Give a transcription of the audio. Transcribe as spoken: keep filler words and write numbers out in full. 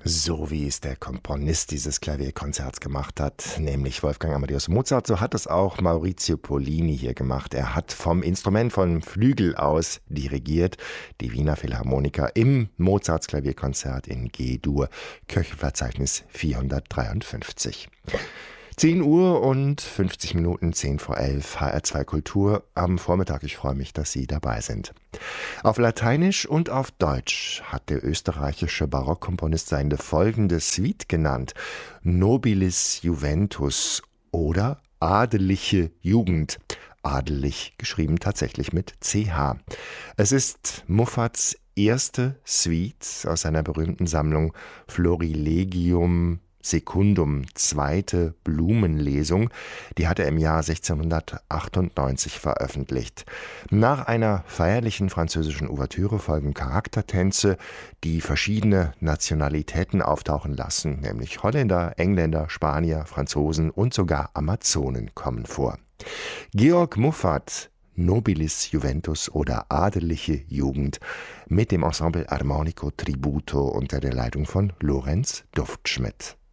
So wie es der Komponist dieses Klavierkonzerts gemacht hat, nämlich Wolfgang Amadeus Mozart, so hat es auch Maurizio Pollini hier gemacht. Er hat vom Instrument, vom Flügel aus dirigiert, die Wiener Philharmoniker im Mozarts Klavierkonzert in G-Dur, Köchelverzeichnis vierhundertdreiundfünfzig. zehn Uhr und fünfzig Minuten, zehn vor elf, H R zwei Kultur am Vormittag. Ich freue mich, dass Sie dabei sind. Auf Lateinisch und auf Deutsch hat der österreichische Barockkomponist seine folgende Suite genannt: Nobilis Juventus oder Adeliche Jugend. Adelig geschrieben tatsächlich mit C H. Es ist Muffats erste Suite aus seiner berühmten Sammlung Florilegium Secundum, zweite Blumenlesung, die hat er im Jahr sechzehnhundertachtundneunzig veröffentlicht. Nach einer feierlichen französischen Ouvertüre folgen Charaktertänze, die verschiedene Nationalitäten auftauchen lassen, nämlich Holländer, Engländer, Spanier, Franzosen und sogar Amazonen kommen vor. Georg Muffat, Nobilis Juventus oder Adeliche Jugend mit dem Ensemble Armonico Tributo unter der Leitung von Lorenz Duftschmidt.